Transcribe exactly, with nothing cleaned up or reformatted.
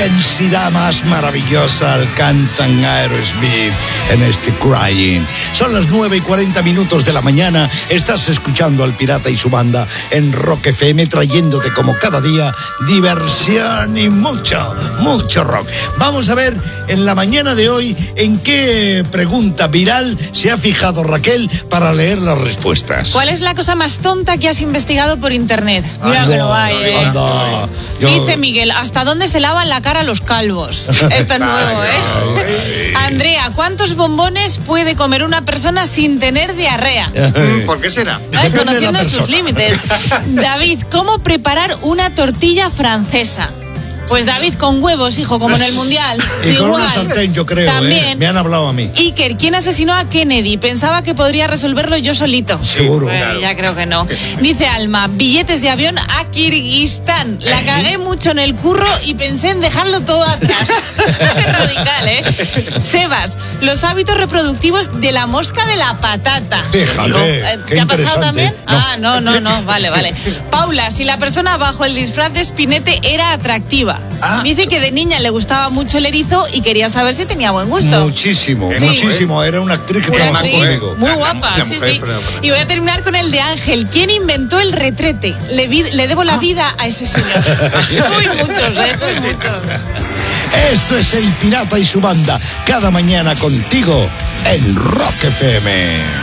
intensidad más maravillosa alcanzan Aerosmith en este Crying. Son las nueve y cuarenta minutos de la mañana. Estás escuchando al Pirata y su banda en Rock F M, trayéndote como cada día diversión y mucho, mucho rock. Vamos a ver en la mañana de hoy en qué pregunta viral se ha fijado Raquel para leer las respuestas. ¿Cuál es la cosa más tonta que has investigado por internet? Mira Anda, que no hay, ¿eh? anda. Yo... Dice Miguel, ¿hasta dónde se lavan la cara los calvos? Esto es nuevo, ¿eh? Andrea, ¿cuántos bombones puede comer una persona sin tener diarrea? ¿Por qué será? Ay, conociendo sus límites. David, ¿cómo preparar una tortilla francesa? Pues David, con huevos, hijo, como en el Mundial. Y Igual. con una sartén, yo creo, También. ¿eh? Me han hablado a mí. Iker, ¿quién asesinó a Kennedy? Pensaba que podría resolverlo yo solito. Seguro. Bueno, Claro. ya creo que no. Dice Alma, billetes de avión a Kirguistán. La ¿Eh? cagué mucho en el curro y pensé en dejarlo todo atrás. Qué radical, ¿eh? Sebas, los hábitos reproductivos de la mosca de la patata. Fíjate, Eh, qué ¿Te ha pasado interesante. también? No. Ah, no, no, no. Vale, vale. Paula, si la persona bajo el disfraz de Spinete era atractiva. Ah. Dice que de niña le gustaba mucho el erizo y quería saber si tenía buen gusto. Muchísimo, Sí. muchísimo. Era una actriz que Una trabajó actriz conmigo. muy La- guapa, la sí, mujer sí. fenomenal. Y voy a terminar con el de Ángel. ¿Quién inventó el retrete? Le, vi- le debo la vida a ese señor. Muy muchos, ¿eh? Muy muchos. Esto es El Pirata y su banda, cada mañana contigo en Rock F M.